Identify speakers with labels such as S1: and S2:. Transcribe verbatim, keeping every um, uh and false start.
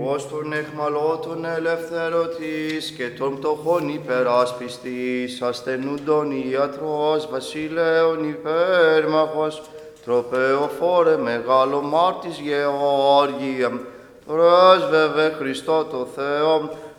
S1: Ως τον εχμαλώτων ελευθερωτής και των πτωχών υπεράσπιστης, ασθενούντων ιατρός, βασιλέων υπέρμαχος, τροπεοφόρε μεγάλο μάρτης Γεώργιε, πρέσβευε Χριστό το Θεό,